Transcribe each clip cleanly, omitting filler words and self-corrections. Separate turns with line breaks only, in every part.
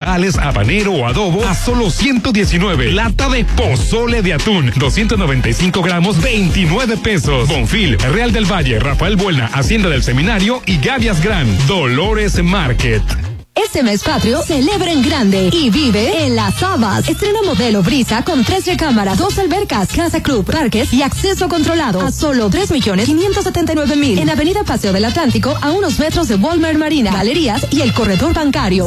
nogales, habanero o adobo a solo 119. Lata de pozole de atún, 295 gramos, 29 pesos. Bonfil, Real del Valle, Rafael Buelna, Hacienda del Seminario y Gavias Gran. Dolores Market.
Este mes patrio, celebra en grande y vive en Las Habas. Estrena modelo Brisa con 3 recámaras, 2 albercas, casa club, parques y acceso controlado a solo 3.579.000 en Avenida Paseo del Atlántico, a unos metros de Walmart Marina, galerías y el corredor bancario.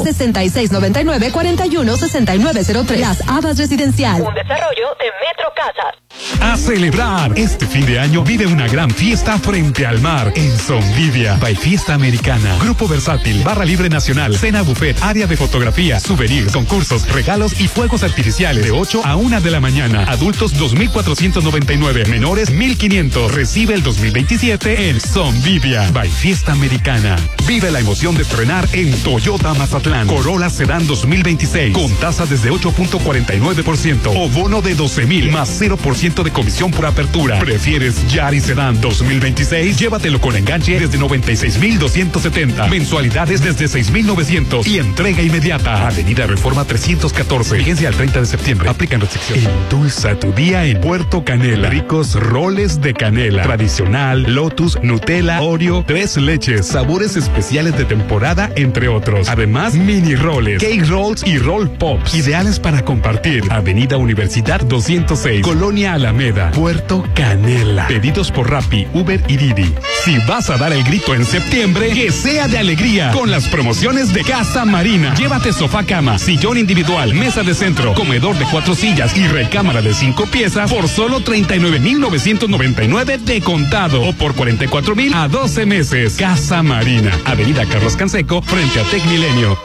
6699-416903. Las Habas Residencial.
Un desarrollo de Metro Casas.
A celebrar. Este fin de año vive una gran fiesta frente al mar en Somvivia. By Fiesta Americana. Grupo Versátil, Barra Libre Nacional, Cena Buffet, área de fotografía, souvenirs, concursos, regalos y fuegos artificiales de 8 a 1 de la mañana. Adultos 2.499, menores 1.500. Recibe el 2027 en Somvivia. By Fiesta Americana. Vive la emoción de estrenar en Toyota Mazatlán. Corolla Sedán 2026 con tasa desde 8.49% o bono de 12,000 más 0% de comisión por apertura. ¿Prefieres Yaris Sedán 2026? Llévatelo con enganche desde 96,270. Mensualidades desde 6,900 y entrega inmediata. Avenida Reforma 314. Vigencia al 30 de septiembre. Aplican restricciones. Endulza tu día en Puerto Canela. Ricos roles de canela. Tradicional, Lotus, Nutella, Oreo, 3 leches, sabores especiales de temporada, entre otros. Además, mini roles, cake rolls y roll pops. Ideales para compartir. Avenida Universidad 206. Colonia Alameda. Puerto Canela. Pedidos por Rappi, Uber y Didi. Si vas a dar el grito en septiembre, que sea de alegría con las promociones de Casa Marina. Llévate sofá cama, sillón individual, mesa de centro, comedor de 4 sillas y recámara de 5 piezas por solo 39,999 de contado o por 44,000 a 12 meses. Casa Marina, Avenida Carlos Canseco, frente a Tec Milenio.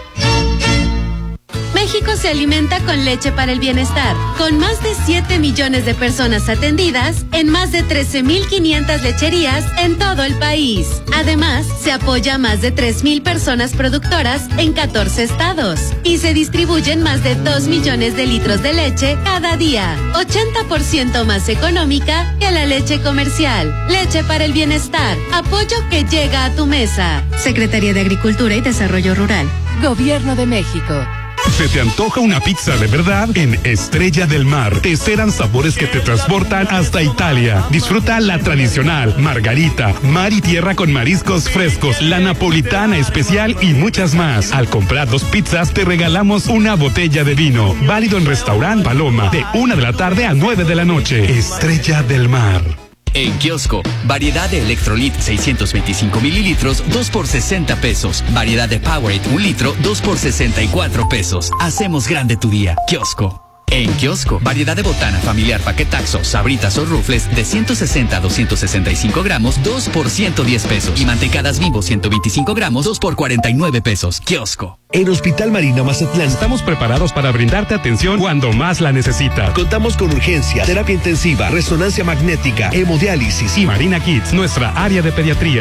México se alimenta con leche para el bienestar, con más de 7 millones de personas atendidas en más de 13,500 lecherías en todo el país. Además, se apoya a más de 3,000 personas productoras en 14 estados y se distribuyen más de 2 millones de litros de leche cada día, 80% más económica que la leche comercial. Leche para el bienestar, apoyo que llega a tu mesa. Secretaría de Agricultura y Desarrollo Rural, Gobierno de México.
¿Se te antoja una pizza de verdad? En Estrella del Mar te esperan sabores que te transportan hasta Italia. Disfruta la tradicional, margarita, mar y tierra con mariscos frescos, la napolitana especial y muchas más. Al comprar 2 pizzas te regalamos una botella de vino. Válido en Restaurant Paloma de 1 de la tarde a 9 de la noche. Estrella del Mar.
En Kiosco, variedad de Electrolit 625 mililitros, 2 por 60 pesos. Variedad de Powerade 1 litro, 2 por 64 pesos. Hacemos grande tu día. Kiosco. En Kiosco, variedad de botana familiar paquetaxo, sabritas o rufles de 160 a 265 gramos, 2 por 110 pesos. Y mantecadas Bimbo 125 gramos, 2 por 49 pesos. Kiosco.
En Hospital Marina Mazatlán
estamos preparados para brindarte atención cuando más la necesitas.
Contamos con urgencia, terapia intensiva, resonancia magnética, hemodiálisis
y Marina Kids, nuestra área de pediatría.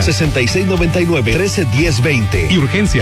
6699-131020
y urgencia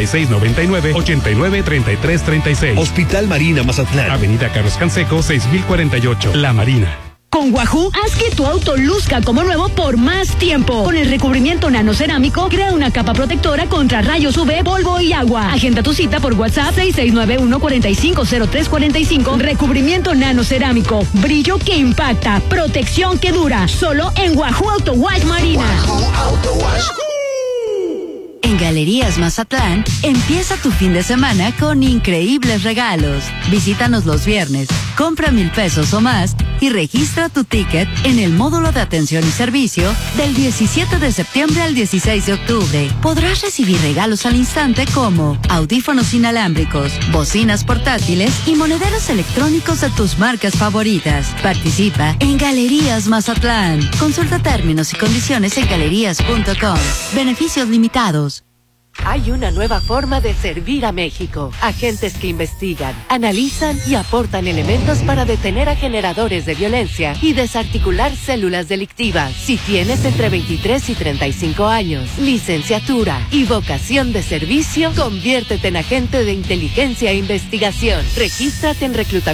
6699-893336.
Hospital Marina Mazatlán.
Avenida Carlos Canseco, 6048, La Marina.
Con Wahoo, haz que tu auto luzca como nuevo por más tiempo. Con el recubrimiento nanocerámico, crea una capa protectora contra rayos UV, polvo y agua. Agenda tu cita por WhatsApp 6691-450345. Recubrimiento nanocerámico, brillo que impacta, protección que dura. Solo en Wahoo Auto Wash Marina.
Wahoo Auto Wash.
En Galerías Mazatlán, empieza tu fin de semana con increíbles regalos. Visítanos los viernes, compra 1,000 pesos o más y registra tu ticket en el módulo de atención y servicio del 17 de septiembre al 16 de octubre. Podrás recibir regalos al instante como audífonos inalámbricos, bocinas portátiles y monederos electrónicos de tus marcas favoritas. Participa en Galerías Mazatlán. Consulta términos y condiciones en galerías.com. Beneficios limitados.
Hay una nueva forma de servir a México. Agentes que investigan, analizan y aportan elementos para detener a generadores de violencia y desarticular células delictivas. Si tienes entre 23 y 35 años, licenciatura y vocación de servicio, conviértete en agente de inteligencia e investigación. Regístrate en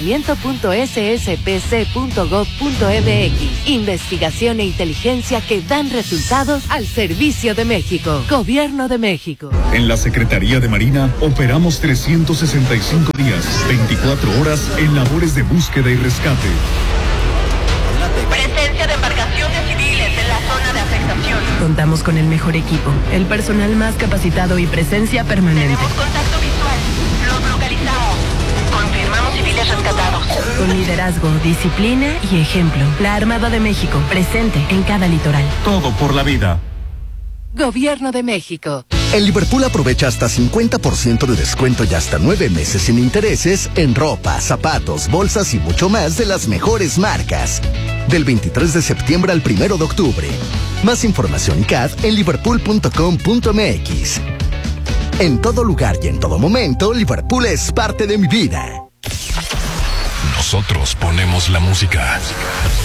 reclutamiento.sspc.gov.mx. Investigación e inteligencia que dan resultados al servicio de México. Gobierno de México.
En la Secretaría de Marina operamos 365 días, 24 horas en labores de búsqueda y rescate.
Presencia de embarcaciones civiles en la zona de afectación.
Contamos con el mejor equipo, el personal más capacitado y presencia permanente.
Tenemos contacto visual. Los localizamos. Confirmamos civiles rescatados.
Con liderazgo, disciplina y ejemplo. La Armada de México, presente en cada litoral.
Todo por la vida.
Gobierno de México.
En Liverpool aprovecha hasta 50% de descuento y hasta 9 meses sin intereses en ropa, zapatos, bolsas y mucho más de las mejores marcas. Del 23 de septiembre al 1 de octubre. Más información y CAD en liverpool.com.mx. En todo lugar y en todo momento, Liverpool es parte de mi vida.
Nosotros ponemos la música.